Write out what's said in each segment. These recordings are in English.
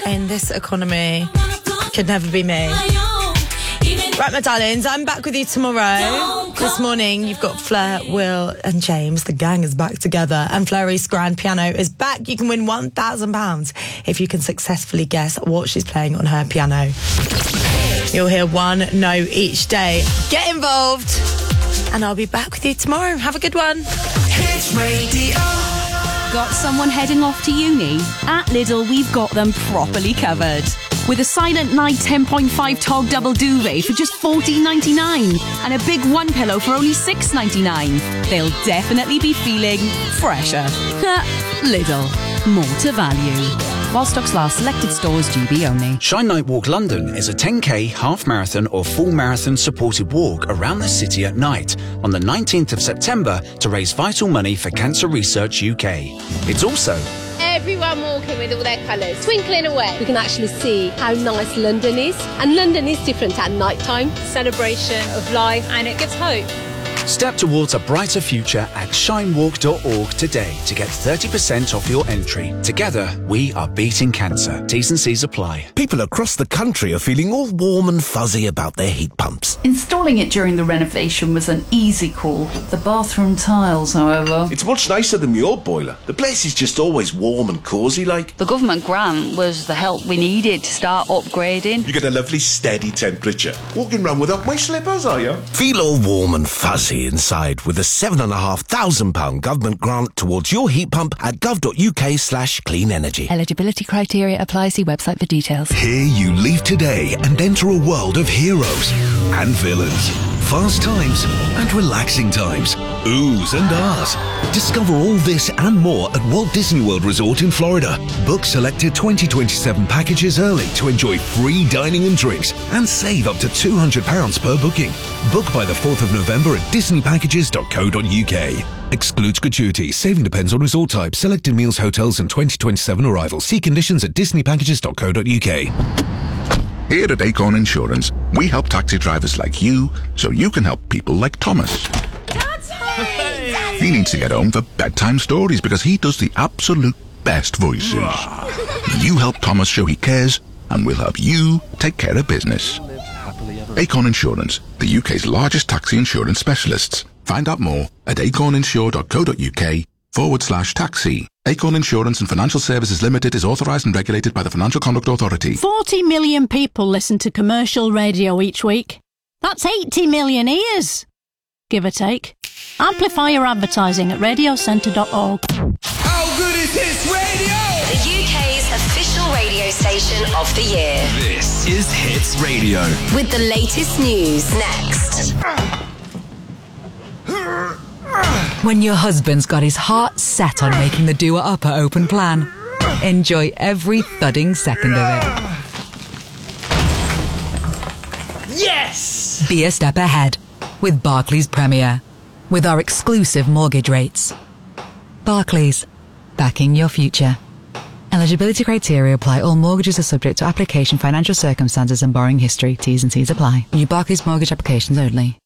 in this economy could never be me. Right, my darlings, I'm back with you tomorrow. This morning, you've got Fleur, Will and James. The gang is back together. And Fleury's grand piano is back. You can win £1,000 if you can successfully guess what she's playing on her piano. You'll hear one note each day. Get involved. And I'll be back with you tomorrow. Have a good one. Hits Radio. Got someone heading off to uni? At Lidl, we've got them properly covered. With a Silent Night 10.5 Tog Double Duvet for just $14.99 and a big one pillow for only $6.99. They'll definitely be feeling fresher. Lidl. More to value. While stocks last, selected stores GB only. Shine Night Walk London is a 10k, half marathon or full marathon supported walk around the city at night on the 19th of September to raise vital money for Cancer Research UK. It's also everyone walking with all their colours, twinkling away. We can actually see how nice London is. And London is different at night time. Celebration of life, and it gives hope. Step towards a brighter future at shinewalk.org today to get 30% off your entry. Together, we are beating cancer. T's and C's apply. People across the country are feeling all warm and fuzzy about their heat pumps. Installing it during the renovation was an easy call. The bathroom tiles, however... It's much nicer than my old boiler. The place is just always warm and cosy like. The government grant was the help we needed to start upgrading. You get a lovely steady temperature. Walking around without my slippers, are you? Feel all warm and fuzzy inside with a £7,500 government grant towards your heat pump at gov.uk/clean energy. Eligibility criteria apply. See website for details. Here you leave today and enter a world of heroes and villains, fast times and relaxing times, oohs and ahs. Discover all this and more at Walt Disney World Resort in Florida. Book selected 2027 packages early to enjoy free dining and drinks and save up to £200 per booking. Book by the 4th of November at disneypackages.co.uk. Excludes gratuity. Saving depends on resort type, selected meals, hotels and 2027 arrivals. See conditions at disneypackages.co.uk. Here at Acorn Insurance, we help taxi drivers like you so you can help people like Thomas. He needs to get home for bedtime stories because he does the absolute best voices. You help Thomas show he cares and we'll help you take care of business. Acorn Insurance, the UK's largest taxi insurance specialists. Find out more at acorninsure.co.uk/taxi. Acorn Insurance and Financial Services Limited is authorised and regulated by the Financial Conduct Authority. 40 million people listen to commercial radio each week. That's 80 million ears, give or take. Amplify your advertising at radiocentre.org. How good is Hits Radio? The UK's official radio station of the year. This is Hits Radio. With the latest news next. When your husband's got his heart set on making the doer upper open plan, enjoy every thudding second of it. Yes! Be a step ahead with Barclays Premier, with our exclusive mortgage rates. Barclays, backing your future. Eligibility criteria apply. All mortgages are subject to application, financial circumstances and borrowing history. T's and C's apply. New Barclays mortgage applications only.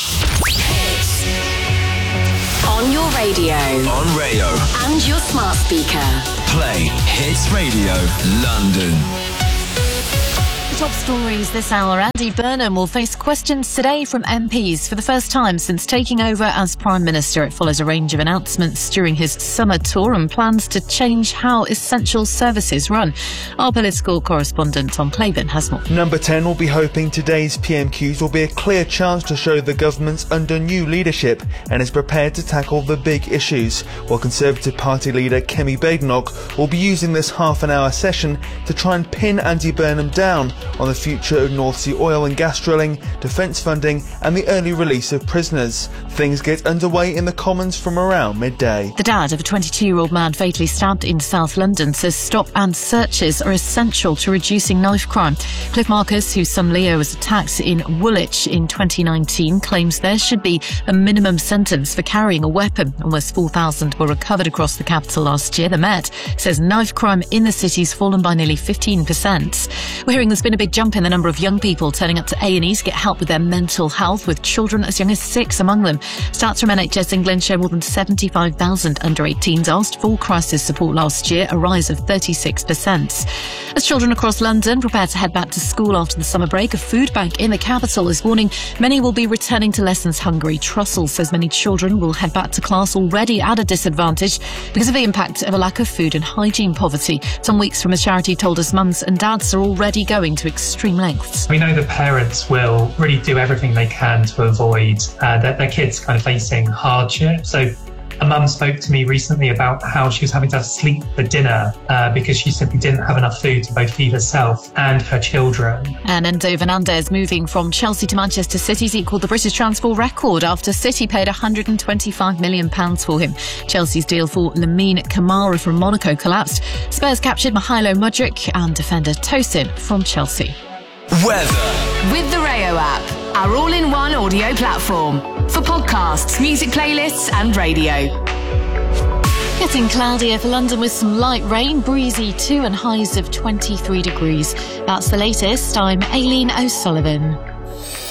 On your radio. On Rayo. And your smart speaker. Play Hits Radio London. The top stories this hour. Andy Burnham will face questions today from MPs for the first time since taking over as Prime Minister. It follows a range of announcements during his summer tour and plans to change how essential services run. Our political correspondent Tom Claiborne has more. Number 10 will be hoping today's PMQs will be a clear chance to show the government's under new leadership and is prepared to tackle the big issues, while Conservative Party leader Kemi Badenoch will be using this half-an-hour session to try and pin Andy Burnham down on the future of North Sea oil and gas drilling, defence funding and the early release of prisoners. Things get underway in the Commons from around midday. The dad of a 22-year-old man fatally stabbed in South London says stop and searches are essential to reducing knife crime. Cliff Marcus, whose son Leo was attacked in Woolwich in 2019, claims there should be a minimum sentence for carrying a weapon. Almost 4,000 were recovered across the capital last year. The Met says knife crime in the city's fallen by nearly 15%. We're hearing there's been been a big jump in the number of young people turning up to A&E to get help with their mental health, with children as young as 6 among them. Stats from NHS England show more than 75,000 under-18s asked for crisis support last year, a rise of 36%. As children across London prepare to head back to school after the summer break, a food bank in the capital is warning many will be returning to lessons hungry. Trussell says many children will head back to class already at a disadvantage because of the impact of a lack of food and hygiene poverty. Tom Weeks from a charity told us mums and dads are already going to extreme lengths. We know the parents will really do everything they can to avoid their kids kind of facing hardship. So a mum spoke to me recently about how she was having to sleep for dinner because she simply didn't have enough food to both feed herself and her children. And Endo Fernandez moving from Chelsea to Manchester City's equalled the British transfer record after City paid £125 million for him. Chelsea's deal for Lamine Camara from Monaco collapsed. Spurs captured Mykhailo Mudryk and defender Tosin from Chelsea. Weather. With the Rayo app, our all-in-one audio platform for podcasts, music playlists and radio. Getting cloudier for London with some light rain, breezy too, and highs of 23 degrees. That's the latest. I'm Aileen O'Sullivan.